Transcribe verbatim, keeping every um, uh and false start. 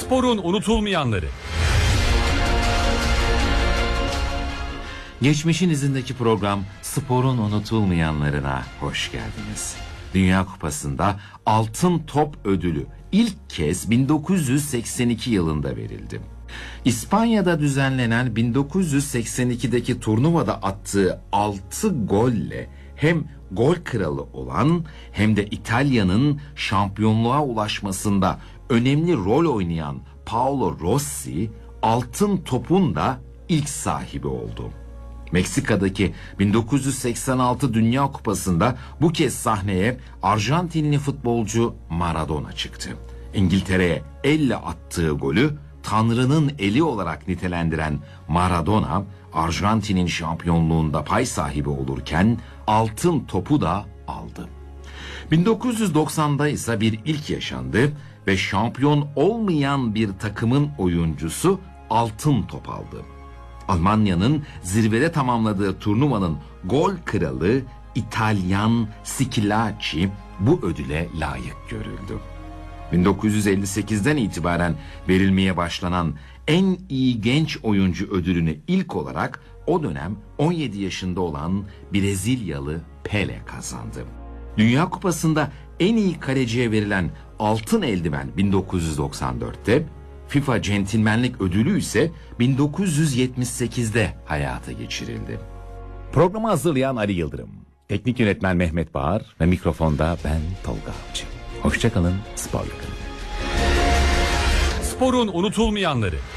Sporun unutulmayanları. Geçmişin izindeki program Sporun unutulmayanlarına hoş geldiniz. Dünya Kupası'nda Altın Top ödülü ilk kez bin dokuz yüz seksen iki yılında verildi. İspanya'da düzenlenen bin dokuz yüz seksen ikideki turnuvada attığı altı golle hem gol kralı olan hem de İtalya'nın şampiyonluğa ulaşmasında önemli rol oynayan Paolo Rossi, Altın Top'un da ilk sahibi oldu. Meksika'daki bin dokuz yüz seksen altı Dünya Kupası'nda bu kez sahneye Arjantinli futbolcu Maradona çıktı. İngiltere'ye elle attığı golü Tanrı'nın eli olarak nitelendiren Maradona, Arjantin'in şampiyonluğunda pay sahibi olurken Altın Top'u da aldı. bin dokuz yüz doksanda ise bir ilk yaşandı ve şampiyon olmayan bir takımın oyuncusu Altın Top aldı. Almanya'nın zirvede tamamladığı turnuvanın gol kralı İtalyan Schillaci bu ödüle layık görüldü. bin dokuz yüz elli sekizden itibaren verilmeye başlanan en iyi genç oyuncu ödülünü ilk olarak o dönem on yedi yaşında olan Brezilyalı Pele kazandı. Dünya Kupası'nda en iyi kaleciye verilen altın eldiven bin dokuz yüz doksan dörtte, FIFA Centilmenlik Ödülü ise bin dokuz yüz yetmiş sekizde hayata geçirildi. Programı hazırlayan Ali Yıldırım, teknik yönetmen Mehmet Bağır ve mikrofonda ben Tolga Avcı. Hoşçakalın, sporla kalın. Sporun unutulmayanları.